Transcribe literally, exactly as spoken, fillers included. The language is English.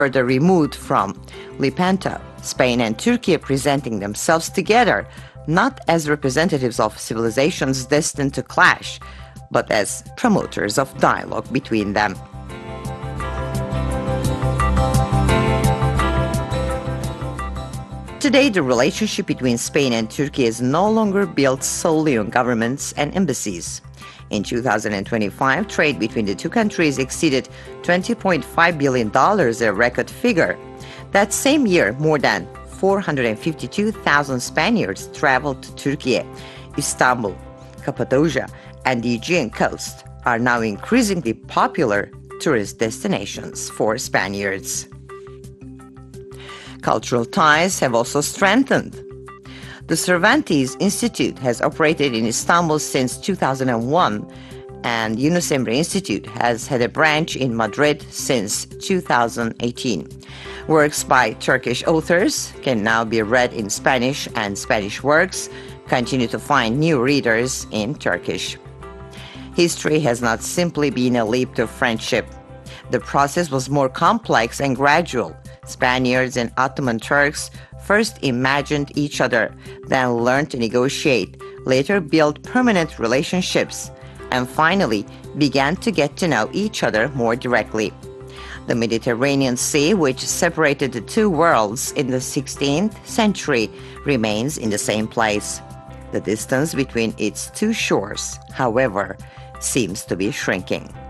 further removed from Lepanto, Spain and Turkey presenting themselves together not as representatives of civilizations destined to clash, but as promoters of dialogue between them. Today, the relationship between Spain and Turkey is no longer built solely on governments and embassies. In two thousand twenty-five, trade between the two countries exceeded twenty point five billion dollars, a record figure. That same year, more than four hundred fifty-two thousand Spaniards traveled to Turkey. Istanbul, Cappadocia, and the Aegean coast are now increasingly popular tourist destinations for Spaniards. Cultural ties have also strengthened. The Cervantes Institute has operated in Istanbul since two thousand one, and Yunus Emre Institute has had a branch in Madrid since two thousand eighteen. Works by Turkish authors can now be read in Spanish, and Spanish works continue to find new readers in Turkish. History has not simply been a leap to friendship. The process was more complex and gradual. Spaniards and Ottoman Turks first imagined each other, then learned to negotiate, later built permanent relationships, and finally began to get to know each other more directly. The Mediterranean Sea, which separated the two worlds in the sixteenth century, remains in the same place. The distance between its two shores, however, seems to be shrinking.